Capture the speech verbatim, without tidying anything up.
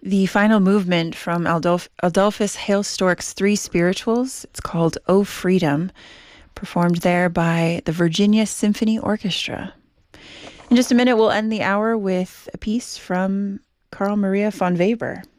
the final movement from Adolf- Adolphus Hailstork's Three Spirituals. It's called "O Freedom," performed there by the Virginia Symphony Orchestra. In just a minute, we'll end the hour with a piece from Carl Maria von Weber.